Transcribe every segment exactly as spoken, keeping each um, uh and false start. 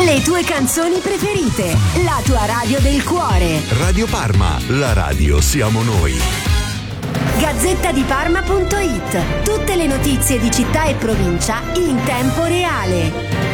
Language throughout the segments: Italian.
Le tue canzoni preferite, la tua radio del cuore. Radio Parma, la radio siamo noi. Gazzetta di Parma punto it. Tutte le notizie di città e provincia in tempo reale.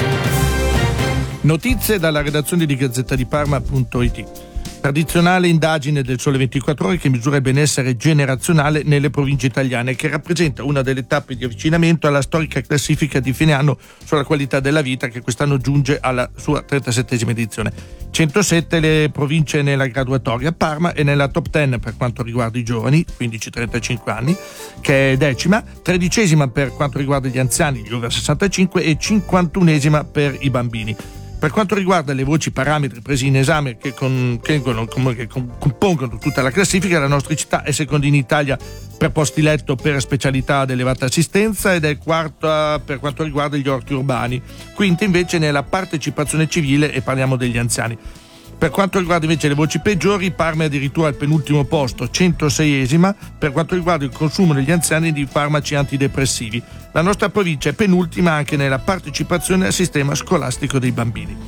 Notizie dalla redazione di Gazzetta di Parma punto it. Tradizionale indagine del Sole ventiquattro Ore che misura il benessere generazionale nelle province italiane, che rappresenta una delle tappe di avvicinamento alla storica classifica di fine anno sulla qualità della vita, che quest'anno giunge alla sua trentasettesima edizione. centosette le province nella graduatoria, Parma è nella top dieci per quanto riguarda i giovani, quindici trentacinque anni, che è decima, tredicesima per quanto riguarda gli anziani, gli over sessantacinque, e cinquantunesima per i bambini. Per quanto riguarda le voci parametri presi in esame che, con, che, che compongono tutta la classifica, la nostra città è seconda in Italia per posti letto per specialità ad elevata assistenza ed è quarta per quanto riguarda gli orti urbani, quinta invece nella partecipazione civile, e parliamo degli anziani. Per quanto riguarda invece le voci peggiori, Parma è addirittura al penultimo posto, centoseiesima, per quanto riguarda il consumo degli anziani di farmaci antidepressivi. La nostra provincia è penultima anche nella partecipazione al sistema scolastico dei bambini.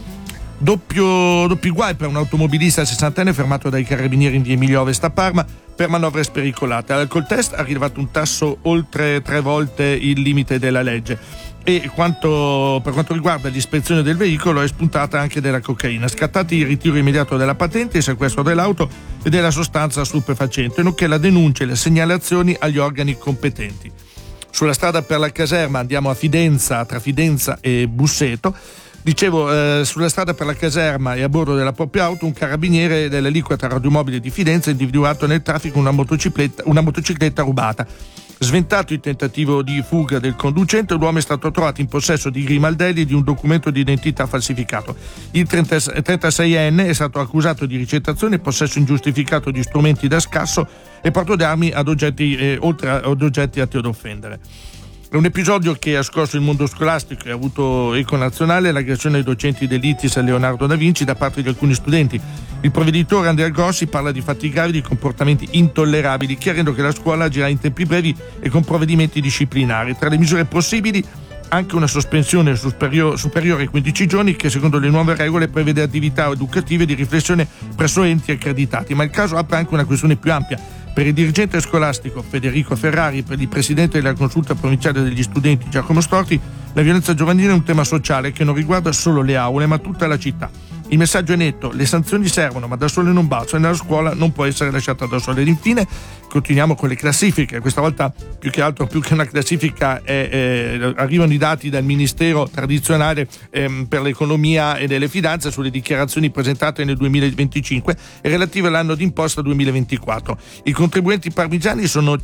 Doppio, doppi guai per un automobilista sessantenne fermato dai carabinieri in via Emilia Ovest a Parma per manovre spericolate. All'alcol test è arrivato un tasso oltre tre volte il limite della legge. E quanto, per quanto riguarda l'ispezione del veicolo, è spuntata anche della cocaina. Scattati il ritiro immediato della patente, il sequestro dell'auto e della sostanza stupefacente, nonché la denuncia e le segnalazioni agli organi competenti. Sulla strada per la caserma andiamo a Fidenza, tra Fidenza e Busseto. Dicevo, eh, sulla strada per la caserma e a bordo della propria auto un carabiniere dell'aliquota radiomobile di Fidenza ha individuato nel traffico una motocicletta, una motocicletta rubata. Sventato il tentativo di fuga del conducente, l'uomo è stato trovato in possesso di grimaldelli e di un documento di identità falsificato. Il trentaseienne è stato accusato di ricettazione e possesso ingiustificato di strumenti da scasso e porto d'armi ad oggetti, eh, oltre ad oggetti atti ad offendere. È un episodio che ha scosso il mondo scolastico e ha avuto eco nazionale: l'aggressione ai docenti dell'I T I S a Leonardo da Vinci da parte di alcuni studenti. Il provveditore Andrea Grossi parla di fatti gravi, di comportamenti intollerabili, chiarendo che la scuola agirà in tempi brevi e con provvedimenti disciplinari. Tra le misure possibili anche una sospensione superiore, superiore ai quindici giorni, che secondo le nuove regole prevede attività educative di riflessione presso enti accreditati, ma il caso apre anche una questione più ampia. Per il dirigente scolastico Federico Ferrari, per il presidente della consulta provinciale degli studenti Giacomo Storti, la violenza giovanile è un tema sociale che non riguarda solo le aule ma tutta la città. Il messaggio è netto: le sanzioni servono, ma da sole non bastano e nella scuola non può essere lasciata da sola. Ed infine continuiamo con le classifiche. Questa volta più che altro, più che una classifica, è, è, arrivano i dati dal Ministero tradizionale ehm, per l'economia e delle finanze sulle dichiarazioni presentate nel duemilaventicinque e relative all'anno d'imposta duemilaventiquattro. I contribuenti parmigiani sono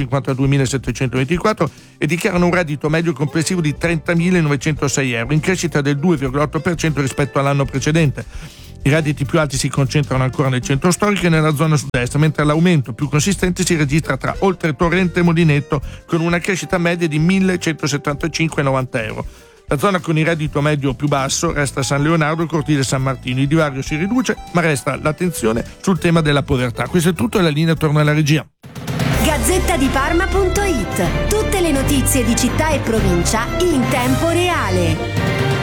centocinquantaduemilasettecentoventiquattro e dichiarano un reddito medio complessivo di trentamilanovecentosei euro, in crescita del due virgola otto per cento rispetto all'anno precedente. I redditi più alti si concentrano ancora nel centro storico e nella zona sud-est, mentre l'aumento più consistente si registra tra Oltre Torrente e Molinetto, con una crescita media di millecentosettantacinque virgola novanta euro. La zona con il reddito medio più basso resta San Leonardo e Cortile San Martino. Il divario si riduce, ma resta l'attenzione sul tema della povertà. Questo è tutto e la linea torna alla regia. Gazzetta di Parma punto it. Tutte le notizie di città e provincia in tempo reale.